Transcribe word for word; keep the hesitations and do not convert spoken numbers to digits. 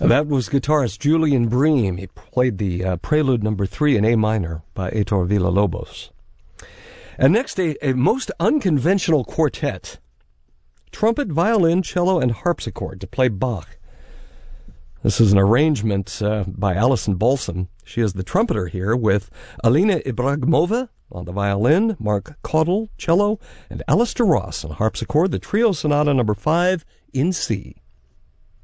That was guitarist Julian Bream. He played the uh, Prelude Number Three in A minor by Heitor Villa-Lobos. And next, a, a most unconventional quartet: trumpet, violin, cello, and harpsichord to play Bach. This is an arrangement uh, by Alison Balsam. She is the trumpeter here, with Alina Ibragimova on the violin, Mark Caudle cello, and Alistair Ross on harpsichord. The Trio Sonata Number Five in C.